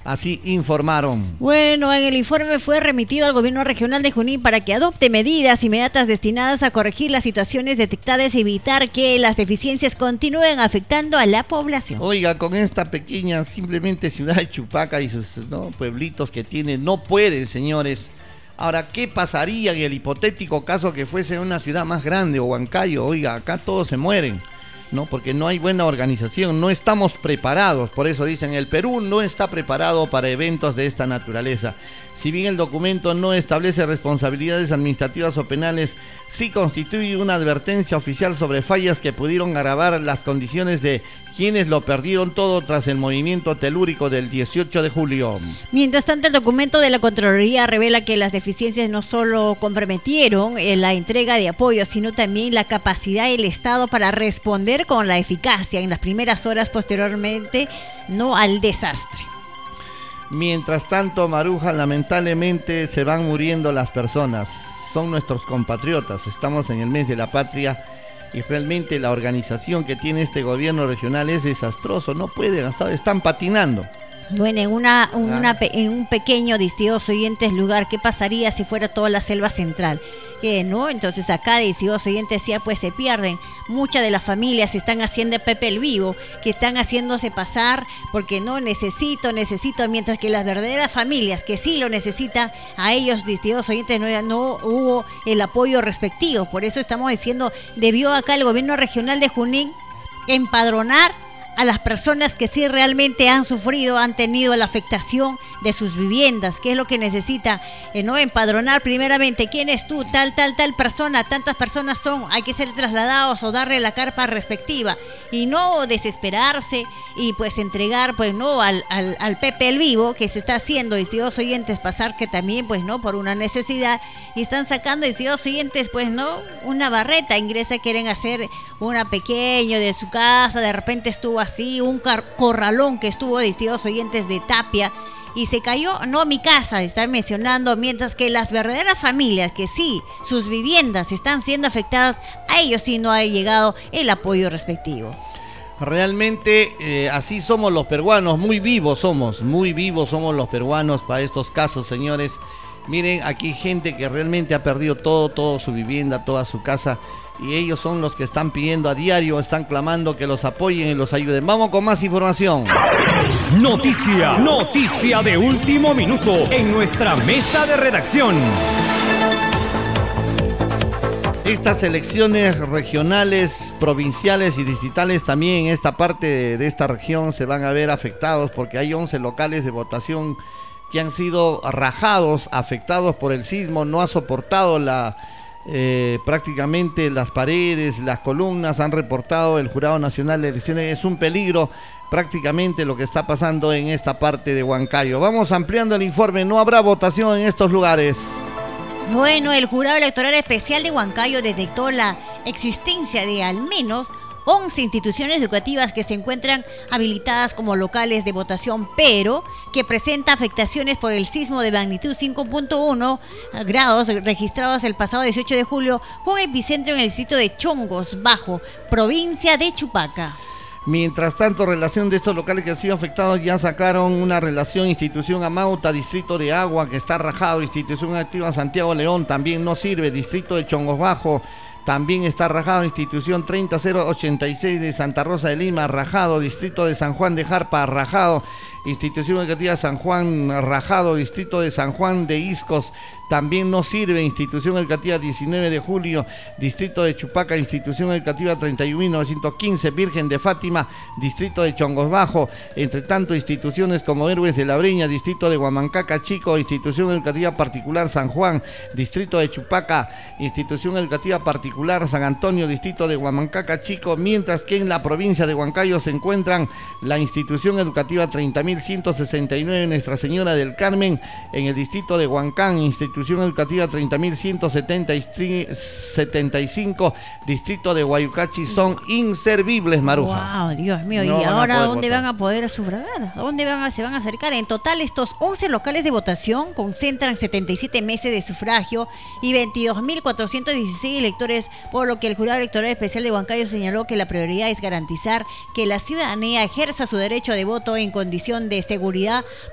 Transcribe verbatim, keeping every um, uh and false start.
Así informaron. Bueno, en el informe fue remitido al gobierno regional de Junín para que adopte medidas inmediatas destinadas a corregir las situaciones detectadas y evitar que las deficiencias continúen afectando a la población. Oiga, con esta pequeña simplemente ciudad de Chupaca y sus, ¿no?, pueblitos que tiene, no pueden, señores. Ahora, ¿qué pasaría en el hipotético caso que fuese una ciudad más grande o Huancayo? Oiga, acá todos se mueren, ¿no? Porque no hay buena organización, no estamos preparados. Por eso dicen, el Perú no está preparado para eventos de esta naturaleza. Si bien el documento no establece responsabilidades administrativas o penales, sí constituye una advertencia oficial sobre fallas que pudieron agravar las condiciones de quienes lo perdieron todo tras el movimiento telúrico del dieciocho de julio. Mientras tanto, el documento de la Contraloría revela que las deficiencias no solo comprometieron en la entrega de apoyo, sino también la capacidad del Estado para responder con la eficacia en las primeras horas posteriormente, no al desastre. Mientras tanto, Maruja, lamentablemente se van muriendo las personas. Son nuestros compatriotas. Estamos en el mes de la patria y realmente la organización que tiene este gobierno regional es desastroso. No pueden, hasta están patinando. Bueno, en una, una en un pequeño, distintos oyentes, lugar, ¿qué pasaría si fuera toda la selva central? Que no, entonces acá, distintos oyentes, decía, pues se pierden. Muchas de las familias se están haciendo Pepe el Vivo, que están haciéndose pasar porque no necesito, necesito, mientras que las verdaderas familias que sí lo necesitan, a ellos, distintos oyentes, no, no hubo el apoyo respectivo. Por eso estamos diciendo, debió acá el gobierno regional de Junín empadronar a las personas que sí realmente han sufrido, han tenido la afectación de sus viviendas. ¿Qué es lo que necesita? Eh, no empadronar primeramente, ¿quién es tú? Tal, tal, tal persona, tantas personas son, hay que ser trasladados o darle la carpa respectiva y no desesperarse y pues entregar pues no al, al, al Pepe el Vivo que se está haciendo, distintos oyentes, pasar que también pues no por una necesidad y están sacando, distintos oyentes, pues no, una barreta, ingresa, quieren hacer una pequeño de su casa, de repente estuvo así, un car- corralón que estuvo, distintos oyentes, de tapia y se cayó, no mi casa, están mencionando, mientras que las verdaderas familias que sí, sus viviendas están siendo afectadas, a ellos sí no ha llegado el apoyo respectivo. Realmente eh, así somos los peruanos, muy vivos somos, muy vivos somos los peruanos para estos casos, señores. Miren, aquí hay gente que realmente ha perdido todo, toda su vivienda, toda su casa, y ellos son los que están pidiendo a diario, están clamando que los apoyen y los ayuden. Vamos con más información. Noticia, noticia de último minuto en nuestra mesa de redacción. Estas elecciones regionales, provinciales y distritales también en esta parte de, de esta región se van a ver afectados porque hay once locales de votación que han sido rajados, afectados por el sismo, no ha soportado la eh, prácticamente las paredes, las columnas, han reportado el Jurado Nacional de Elecciones, es un peligro prácticamente lo que está pasando en esta parte de Huancayo. Vamos ampliando el informe, no habrá votación en estos lugares. Bueno, el Jurado Electoral Especial de Huancayo detectó la existencia de al menos once instituciones educativas que se encuentran habilitadas como locales de votación, pero que presenta afectaciones por el sismo de magnitud cinco punto uno grados registrados el pasado dieciocho de julio, con epicentro en el distrito de Chongos Bajo, provincia de Chupaca. Mientras tanto, relación de estos locales que han sido afectados, ya sacaron una relación institución Amauta, distrito de Agua, que está rajado, institución activa Santiago León, también no sirve, distrito de Chongos Bajo, también está rajado, institución treinta cero ochenta y seis de Santa Rosa de Lima, rajado, distrito de San Juan de Jarpa, rajado, institución educativa San Juan, rajado, distrito de San Juan de Iscos, también no sirve, institución educativa diecinueve de julio, distrito de Chupaca, institución educativa treinta y uno mil novecientos quince, Virgen de Fátima, distrito de Chongos Bajo, entre tanto instituciones como Héroes de la Breña, distrito de Huamancaca Chico, institución educativa particular San Juan, distrito de Chupaca, institución educativa particular San Antonio, distrito de Huamancaca Chico, mientras que en la provincia de Huancayo se encuentran la institución educativa treinta mil ciento sesenta y nueve Nuestra Señora del Carmen, en el distrito de Huancán, institución educativa treinta mil ciento setenta y cinco, distrito de Guayucachi, son inservibles, Maruja. Wow, Dios mío, No ¿y ahora a dónde votar. van a poder sufragar? ¿A dónde van a, se van a acercar? En total, estos once locales de votación concentran setenta y siete meses de sufragio y veintidós mil cuatrocientos dieciséis electores, por lo que el Jurado Electoral Especial de Huancayo señaló que la prioridad es garantizar que la ciudadanía ejerza su derecho de voto en condición de seguridad